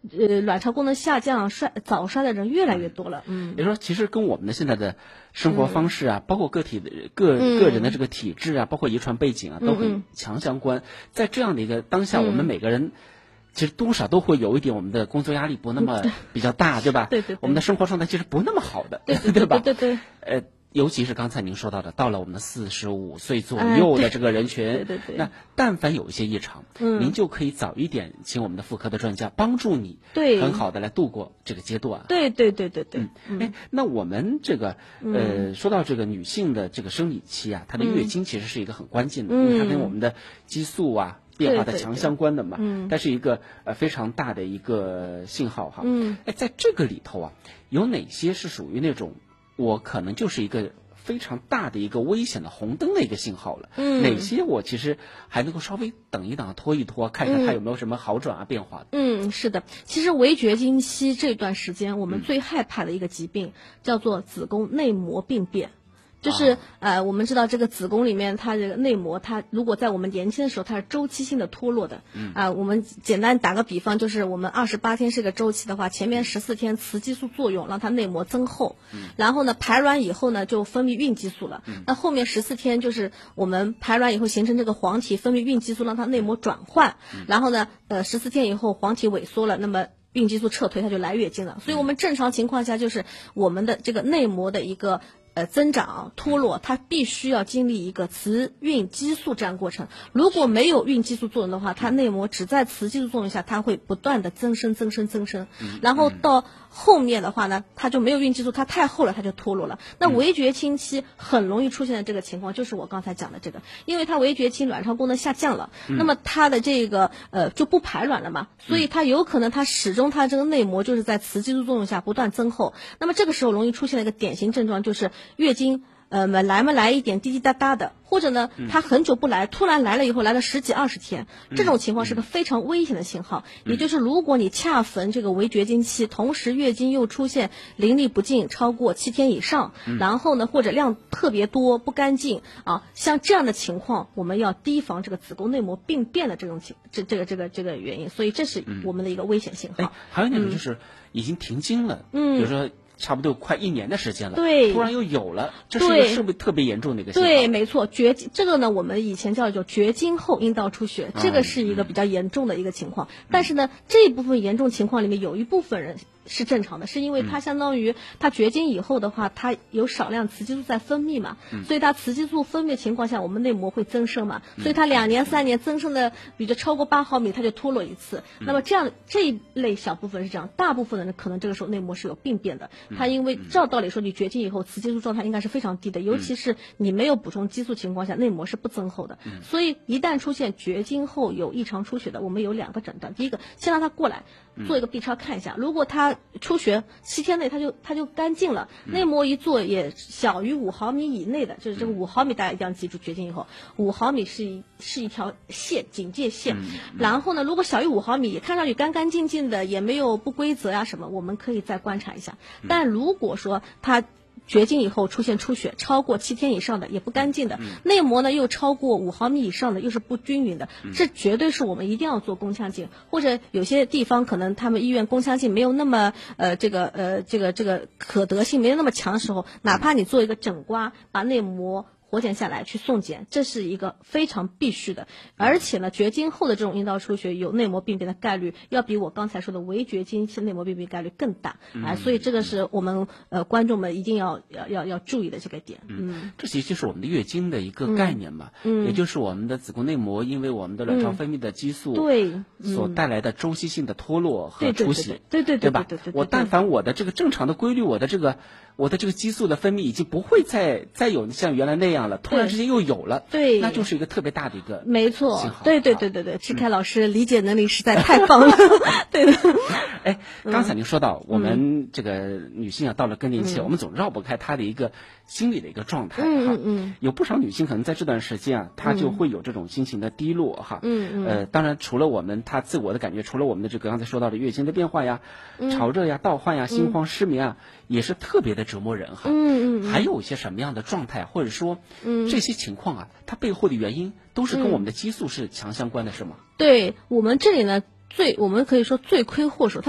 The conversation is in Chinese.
卵巢功能下降、早衰的人越来越多了。 也就是说，其实跟我们的现在的生活方式啊，包括个人的这个体质啊，包括遗传背景啊，都很强相关。在这样的一个当下，我们每个人其实多少都会有一点我们的工作压力不那么比较大，对吧？ 对对。 我们的生活状态其实不那么好的， 对吧？ 对。 尤其是刚才您说到的，到了我们的45岁左右的这个人群， 对， 那但凡有一些异常，您就可以早一点请我们的妇科的专家帮助你，很好的来度过这个阶段。 对。 那我们这个说到这个女性的这个生理期啊，她的月经其实是一个很关键的，因为它跟我们的激素啊变化的强相关的嘛，它是一个非常大的一个信号哈。在这个里头啊，有哪些是属于那种我可能就是一个非常大的一个危险的红灯的一个信号了？哪些我其实还能够稍微等一等、拖一拖，看看它有没有什么好转啊、变化的？ 是的，其实围绝经期这段时间，我们最害怕的一个疾病叫做子宫内膜病变。就是我们知道这个子宫里面它这个内膜，它如果在我们年轻的时候它是周期性的脱落的，我们简单打个比方，就是我们28天是个周期的话，前面14天雌激素作用让它内膜增厚，然后呢排卵以后呢就分泌孕激素了，那后面14天就是我们排卵以后形成这个黄体分泌孕激素让它内膜转换，然后呢14天以后黄体萎缩了，那么孕激素撤退它就来月经了，所以我们正常情况下就是我们的这个内膜的一个增长脱落，它必须要经历一个雌孕激素这样过程。如果没有孕激素作用的话，它内膜只在雌激素作用下，它会不断的增生，然后到后面的话呢，它就没有孕激素，它太厚了，它就脱落了。那围绝经期很容易出现的这个情况，就是我刚才讲的这个，因为它围绝期卵巢功能下降了，那么它的这个就不排卵了嘛，所以它有可能它始终它这个内膜就是在雌激素作用下不断增厚，那么这个时候容易出现的一个典型症状就是月经来一点滴滴答答的，或者呢他很久不来，突然来了以后来了10几20天，这种情况是个非常危险的信号。也就是如果你恰逢这个围绝经期，同时月经又出现淋漓不尽超过7天以上，然后呢或者量特别多不干净啊，像这样的情况我们要提防这个子宫内膜病变的这种这个原因，所以这是我们的一个危险信号。 还有那种就是已经停经了，比如说差不多快1年的时间了， 对， 突然又有了，这是一个是不是特别严重的一个信号？ 对，没错，这个呢，我们以前叫做绝经后阴道出血，这个是一个比较严重的一个情况。但是呢，这一部分严重情况里面有一部分人是正常的，是因为它相当于它绝经以后的话，它有少量雌激素在分泌嘛，所以它雌激素分泌的情况下，我们内膜会增生嘛，所以它2年3年增生的比较超过8毫米，它就脱落一次。那么这一类小部分是这样，大部分的人可能这个时候内膜是有病变的。它因为照道理说，你绝经以后雌激素状态应该是非常低的，尤其是你没有补充激素情况下，内膜是不增厚的。所以一旦出现绝经后有异常出血的，我们有2个诊断。第一个，先让他过来做一个 B 超看一下，如果他出血7天内它就干净了，内膜一做也小于5毫米以内的，就是这个5毫米大家一定要记住，绝经以后5毫米是一条线，警戒线。然后呢，如果小于5毫米，看上去干干净净的，也没有不规则呀什么，我们可以再观察一下。但如果说它绝经以后出现出血超过7天以上的，也不干净的，内膜呢又超过5毫米以上的，又是不均匀的，这绝对是我们一定要做宫腔镜，或者有些地方可能他们医院宫腔镜没有那么这个可得性没有那么强的时候，哪怕你做一个整刮，把内膜活检下来去送检，这是一个非常必须的。而且呢，绝经后的这种阴道出血有内膜病变的概率要比我刚才说的围绝经期内膜病变概率更大，所以这个是我们观众们一定要注意的这个点。 这其实就是我们的月经的一个概念嘛，也就是我们的子宫内膜因为我们的卵巢分泌的激素所带来的周期性的脱落和出血， 对吧？我但凡我的这个正常的规律，我的这个激素的分泌已经不会再有像原来那样了，突然之间又有了， 对， 那就是一个特别大的一个没错，对，志凯老师理解能力实在太棒了，对的。 刚才您说到我们这个女性啊，到了更年期，我们总绕不开她的一个心理的一个状态哈。有不少女性可能在这段时间啊，她就会有这种心情的低落哈。当然除了她自我的感觉，除了我们的这个刚才说到的月经的变化呀、潮热呀、盗汗呀、心慌失眠啊，也是特别的折磨人哈。还有一些什么样的状态，或者说这些情况啊，它背后的原因都是跟我们的激素是强相关的，是吗？ 对，我们这里呢，我们可以说罪魁祸首。